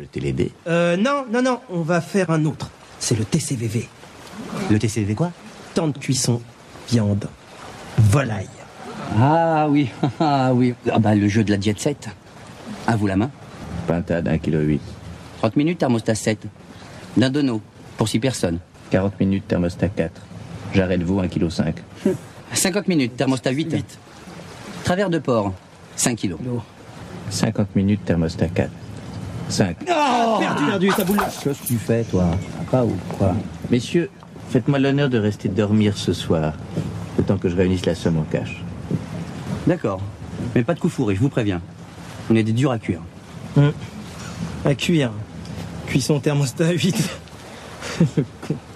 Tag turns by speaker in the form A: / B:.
A: jeter les dés.
B: Non, on va faire un autre. C'est le TCVV.
A: Le TCV quoi?
B: Temps de cuisson, viande, volaille.
C: Ah oui, ah oui. Ah bah le jeu de la jet set. À vous la main.
A: Pintade 1,8 kg.
C: 30 minutes, thermostat 7. D'un dono, pour 6 personnes.
A: 40 minutes, thermostat 4. J'arrête vous 1,5 kg.
C: 50 minutes, thermostat 8. Travers de porc, 5 kilos.
A: 50 minutes, thermostat 4. 5.
B: Oh, perdu, ta boule.
A: Qu'est-ce que tu fais, toi? Pas ou quoi? Messieurs, faites-moi l'honneur de rester dormir ce soir, le temps que je réunisse la somme en cash.
C: D'accord. Mais pas de coup fourré, je vous préviens. On est des durs à cuire.
B: À cuire. Cuisson thermostat 8. Le con.